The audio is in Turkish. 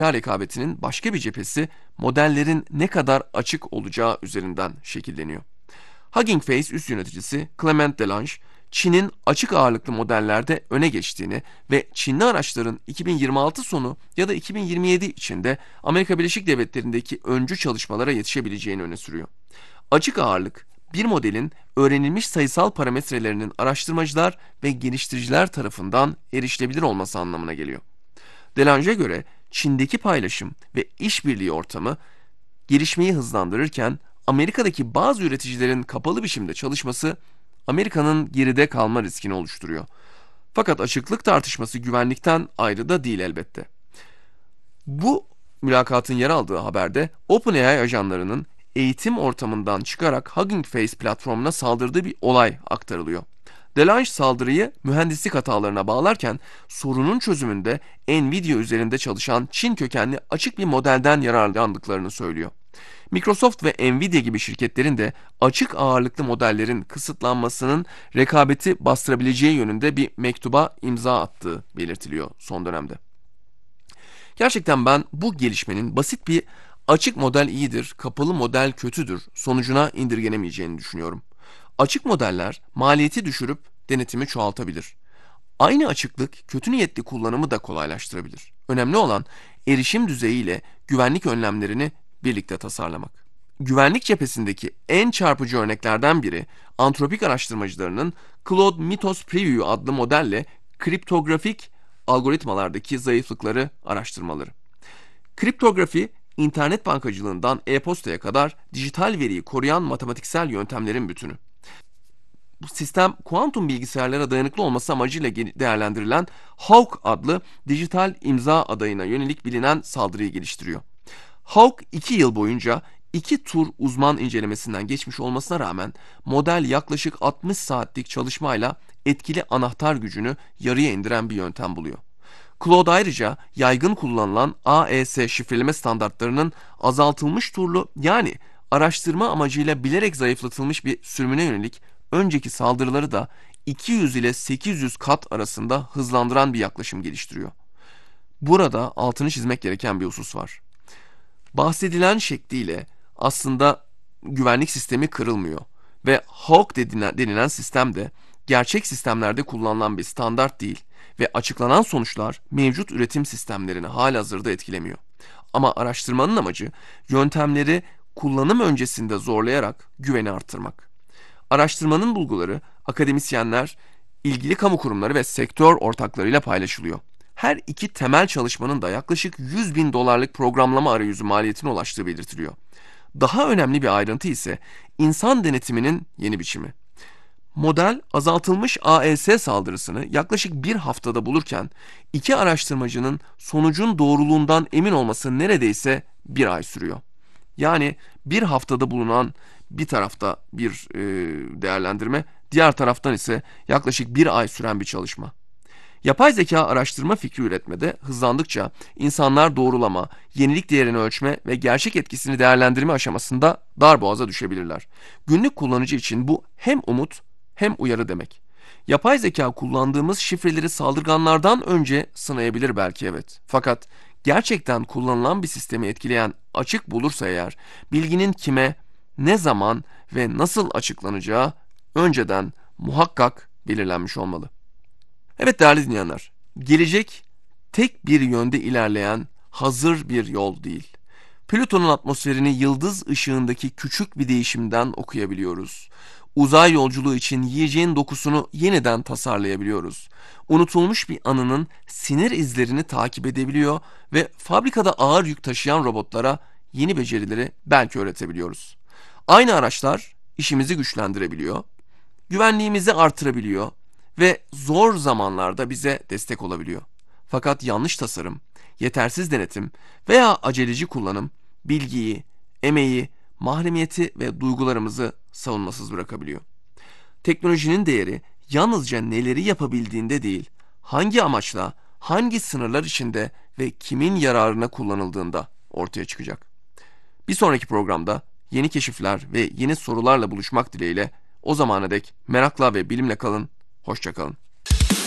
rekabetinin başka bir cephesi modellerin ne kadar açık olacağı üzerinden şekilleniyor. Hugging Face üst yöneticisi Clement Delange, Çin'in açık ağırlıklı modellerde öne geçtiğini ve Çinli araçların 2026 sonu ya da 2027 içinde Amerika Birleşik Devletleri'ndeki öncü çalışmalara yetişebileceğini öne sürüyor. Açık ağırlık, bir modelin öğrenilmiş sayısal parametrelerinin araştırmacılar ve geliştiriciler tarafından erişilebilir olması anlamına geliyor. Delange'e göre Çin'deki paylaşım ve işbirliği ortamı gelişmeyi hızlandırırken Amerika'daki bazı üreticilerin kapalı biçimde çalışması Amerika'nın geride kalma riskini oluşturuyor. Fakat açıklık tartışması güvenlikten ayrı da değil elbette. Bu mülakatın yer aldığı haberde OpenAI ajanlarının eğitim ortamından çıkarak Hugging Face platformuna saldırdığı bir olay aktarılıyor. Delange saldırıyı mühendislik hatalarına bağlarken sorunun çözümünde Nvidia üzerinde çalışan Çin kökenli açık bir modelden yararlandıklarını söylüyor. Microsoft ve Nvidia gibi şirketlerin de açık ağırlıklı modellerin kısıtlanmasının rekabeti bastırabileceği yönünde bir mektuba imza attığı belirtiliyor son dönemde. Gerçekten ben bu gelişmenin basit bir açık model iyidir, kapalı model kötüdür sonucuna indirgenemeyeceğini düşünüyorum. Açık modeller maliyeti düşürüp denetimi çoğaltabilir. Aynı açıklık kötü niyetli kullanımı da kolaylaştırabilir. Önemli olan erişim düzeyiyle güvenlik önlemlerini birlikte tasarlamak. Güvenlik cephesindeki en çarpıcı örneklerden biri Anthropic araştırmacılarının Claude Mythos Preview adlı modelle kriptografik algoritmalardaki zayıflıkları araştırmaları. Kriptografi, internet bankacılığından e-postaya kadar dijital veriyi koruyan matematiksel yöntemlerin bütünü. Bu sistem kuantum bilgisayarlara dayanıklı olması amacıyla değerlendirilen Hawk adlı dijital imza adayına yönelik bilinen saldırıyı geliştiriyor. Hawk 2 yıl boyunca 2 tur uzman incelemesinden geçmiş olmasına rağmen model yaklaşık 60 saatlik çalışmayla etkili anahtar gücünü yarıya indiren bir yöntem buluyor. Claude ayrıca yaygın kullanılan AES şifreleme standartlarının azaltılmış turlu yani araştırma amacıyla bilerek zayıflatılmış bir sürümüne yönelik önceki saldırıları da 200 ile 800 kat arasında hızlandıran bir yaklaşım geliştiriyor. Burada altını çizmek gereken bir husus var. Bahsedilen şekliyle aslında güvenlik sistemi kırılmıyor ve Hawk denilen sistem de gerçek sistemlerde kullanılan bir standart değil ve açıklanan sonuçlar mevcut üretim sistemlerini halihazırda etkilemiyor. Ama araştırmanın amacı yöntemleri kullanım öncesinde zorlayarak güveni arttırmak. Araştırmanın bulguları akademisyenler, ilgili kamu kurumları ve sektör ortaklarıyla paylaşılıyor. Her iki temel çalışmanın da yaklaşık 100 bin dolarlık programlama arayüzü maliyetine ulaştığı belirtiliyor. Daha önemli bir ayrıntı ise insan denetiminin yeni biçimi. Model azaltılmış AES saldırısını yaklaşık bir haftada bulurken iki araştırmacının sonucun doğruluğundan emin olması neredeyse bir ay sürüyor. Yani bir haftada bulunan bir tarafta bir değerlendirme, diğer taraftan ise yaklaşık bir ay süren bir çalışma. Yapay zeka araştırma fikri üretmede hızlandıkça insanlar doğrulama, yenilik değerini ölçme ve gerçek etkisini değerlendirme aşamasında darboğaza düşebilirler. Günlük kullanıcı için bu hem umut hem uyarı demek. Yapay zeka kullandığımız şifreleri saldırganlardan önce sınayabilir belki evet. Fakat gerçekten kullanılan bir sistemi etkileyen açık bulursa eğer, bilginin kime, ne zaman ve nasıl açıklanacağı önceden muhakkak belirlenmiş olmalı. Evet değerli dinleyenler, gelecek tek bir yönde ilerleyen hazır bir yol değil. Plüton'un atmosferini yıldız ışığındaki küçük bir değişimden okuyabiliyoruz. Uzay yolculuğu için yiyeceğin dokusunu yeniden tasarlayabiliyoruz. Unutulmuş bir anının sinir izlerini takip edebiliyor ve fabrikada ağır yük taşıyan robotlara yeni becerileri belki öğretebiliyoruz. Aynı araçlar işimizi güçlendirebiliyor, güvenliğimizi artırabiliyor ve zor zamanlarda bize destek olabiliyor. Fakat yanlış tasarım, yetersiz denetim veya aceleci kullanım bilgiyi, emeği, mahremiyeti ve duygularımızı savunmasız bırakabiliyor. Teknolojinin değeri yalnızca neleri yapabildiğinde değil, hangi amaçla, hangi sınırlar içinde ve kimin yararına kullanıldığında ortaya çıkacak. Bir sonraki programda yeni keşifler ve yeni sorularla buluşmak dileğiyle o zamana dek merakla ve bilimle kalın, hoşça kalın.